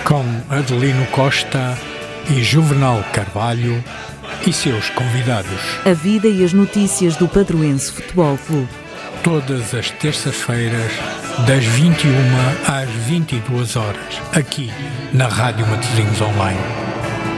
com Adelino Costa e Juvenal Carvalho e seus convidados. A vida e as notícias do Padroense Futebol Clube. Todas as terças-feiras, das 21 às 22 horas, aqui na Rádio Matosinhos Online.